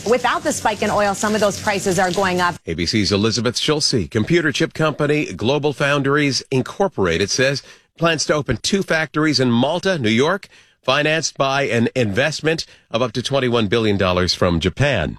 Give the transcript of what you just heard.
without the spike in oil, some of those prices are going up. ABC's Elizabeth Schulze, computer chip company Global Foundries Incorporated, says plans to open 2 factories in Malta, New York, financed by an investment of up to $21 billion from Japan.